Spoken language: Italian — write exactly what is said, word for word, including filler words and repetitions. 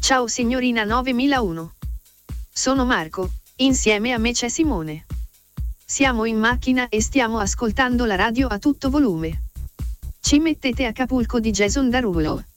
Ciao signorina novemilauno. Sono Marco, insieme a me c'è Simone. Siamo in macchina e stiamo ascoltando la radio a tutto volume. Ci mettete Acapulco di Jason Derulo.